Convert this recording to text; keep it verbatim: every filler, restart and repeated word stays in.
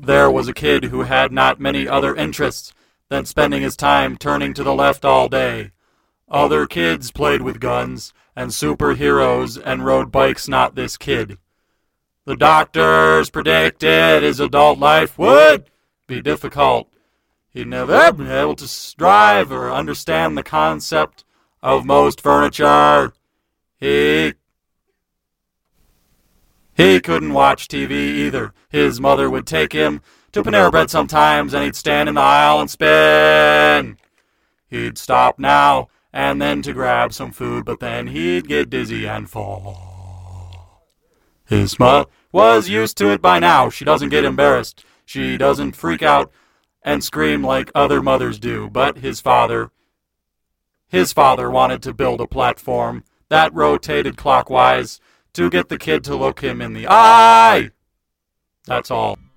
there was a kid who had not many other interests than spending his time turning to the left all day. Other kids played with guns and superheroes and rode bikes, not this kid. The doctors predicted his adult life would be difficult. He'd never been able to drive or understand the concept of most furniture. He He couldn't watch T V either. His mother would take him to Panera Bread sometimes, and he'd stand in the aisle and spin. He'd stop now and then to grab some food, but then he'd get dizzy and fall. His mother was used to it by now. She doesn't get embarrassed. She doesn't freak out and scream like other mothers do. But his father, his father wanted to build a platform that rotated clockwise to get the kid to look him in the eye. That's all.